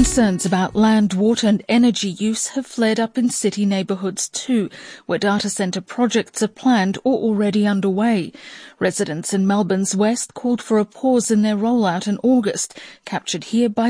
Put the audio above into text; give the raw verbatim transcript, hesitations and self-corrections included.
Concerns about land, water and energy use have flared up in city neighbourhoods too, where data centre projects are planned or already underway. Residents in Melbourne's west called for a pause in their rollout in August, captured here by